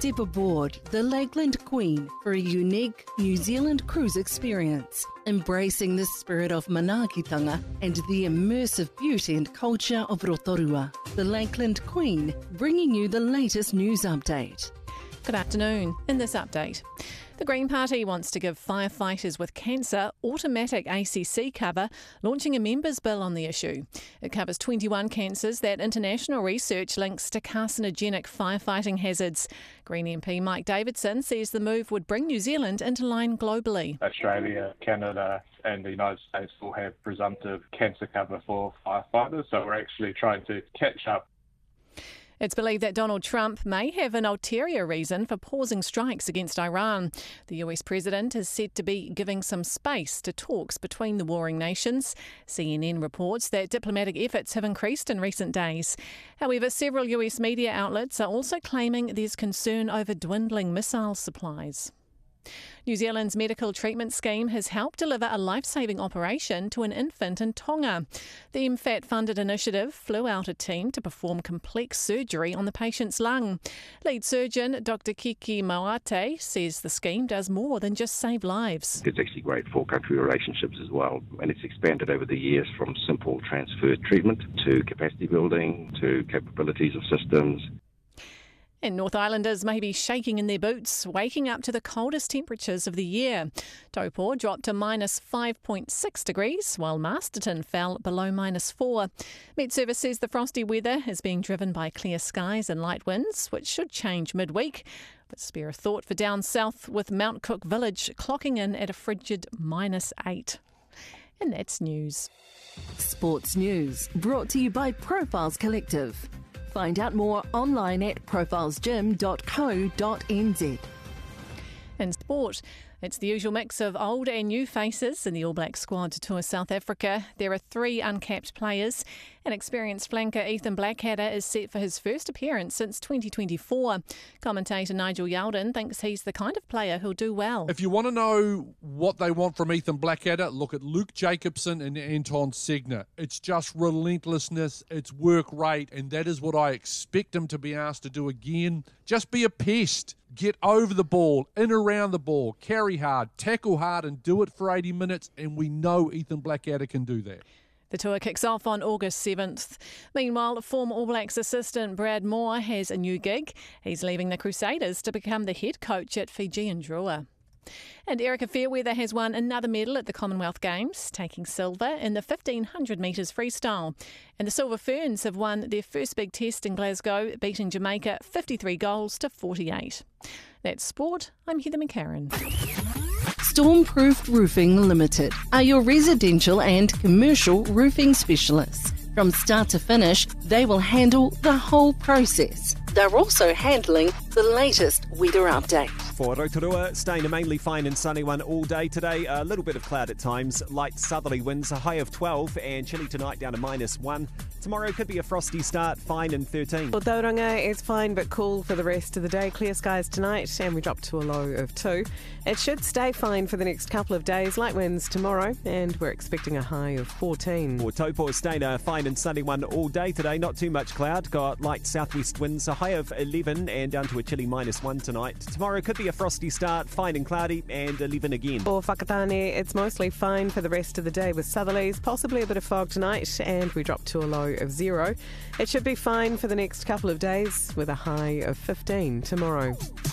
Step aboard the Lakeland Queen for a unique New Zealand cruise experience, embracing the spirit of manaakitanga and the immersive beauty and culture of Rotorua. The Lakeland Queen, bringing you the latest news update. Good afternoon. In this update, the Green Party wants to give firefighters with cancer automatic ACC cover, launching a members' bill on the issue. It covers 21 cancers that international research links to carcinogenic firefighting hazards. Green MP Mike Davidson says the move would bring New Zealand into line globally. Australia, Canada and the United States all have presumptive cancer cover for firefighters, so we're actually trying to catch up. It's believed that Donald Trump may have an ulterior reason for pausing strikes against Iran. The US president is said to be giving some space to talks between the warring nations. CNN reports that diplomatic efforts have increased in recent days. However, several US media outlets are also claiming there's concern over dwindling missile supplies. New Zealand's medical treatment scheme has helped deliver a life-saving operation to an infant in Tonga. The MFAT-funded initiative flew out a team to perform complex surgery on the patient's lung. Lead surgeon Dr Kiki Mawate says the scheme does more than just save lives. It's actually great for country relationships as well, and it's expanded over the years from simple transfer treatment to capacity building to capabilities of systems. And North Islanders may be shaking in their boots, waking up to the coldest temperatures of the year. Taupo dropped to minus 5.6 degrees, while Masterton fell below minus 4. Met Service says the frosty weather is being driven by clear skies and light winds, which should change midweek. But spare a thought for down south, with Mount Cook Village clocking in at a frigid minus 8. And that's news. Sports news brought to you by Profiles Collective. Find out more online at profilesgym.co.nz. In sport, it's the usual mix of old and new faces in the All Black squad to tour South Africa. There are 3 uncapped players. An experienced flanker, Ethan Blackadder, is set for his first appearance since 2024. Commentator Nigel Yalden thinks he's the kind of player who'll do well. If you want to know what they want from Ethan Blackadder, look at Luke Jacobson and Anton Segner. It's just relentlessness, it's work rate, and that is what I expect him to be asked to do again. Just be a pest. Get over the ball, in around the ball, carry hard, tackle hard and do it for 80 minutes, and we know Ethan Blackadder can do that. The tour kicks off on August 7th. Meanwhile, former All Blacks assistant Brad Moore has a new gig. He's leaving the Crusaders to become the head coach at Fijian Drua. And Erica Fairweather has won another medal at the Commonwealth Games, taking silver in the 1500 metres freestyle. And the Silver Ferns have won their first big test in Glasgow, beating Jamaica 53 goals to 48. That's sport. I'm Heather McCarran. Stormproof Roofing Limited are your residential and commercial roofing specialists. From start to finish, they will handle the whole process. They're also handling the latest weather update. For Rotorua, staying a mainly fine and sunny one all day today. A little bit of cloud at times, light southerly winds, a high of 12 and chilly tonight down to minus 1. Tomorrow could be a frosty start, fine and 13. Well, Tauranga is fine but cool for the rest of the day. Clear skies tonight and we drop to a low of 2. It should stay fine for the next couple of days. Light winds tomorrow and we're expecting a high of 14. For Taupo, staying a fine and sunny one all day today. Not too much cloud. Got light southwest winds, a high of 11 and down to a chilly minus 1 tonight. Tomorrow could be a frosty start, fine and cloudy and 11 again. For Whakatane, it's mostly fine for the rest of the day with southerlies, possibly a bit of fog tonight and we drop to a low of 0. It should be fine for the next couple of days with a high of 15 tomorrow.